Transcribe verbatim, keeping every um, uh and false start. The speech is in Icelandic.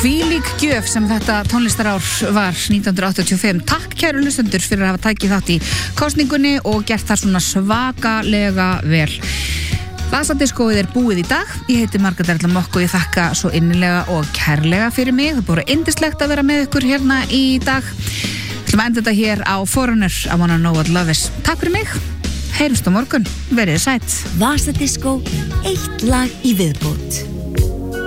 Hvílík gjöf sem þetta tónlistarár var nítján hundruð áttatíu og fimm. Takk kæru hlustendur fyrir að hafa tækið þátt í kosningunni og gert það svona svakalega vel. Vasadiskóið er búið í dag. Ég heiti Margrét Erla Mokk og ég þakka svo innilega og kærlega fyrir mig. Það búið yndislegt að vera með ykkur hérna í dag. Við ætlum að enda þetta hér á Foreigner, I Wanna Know What Love Is. Takk fyrir mig. Heyrumst á morgun. Verið sætt. Vasadiskó, eitt lag í viðbót.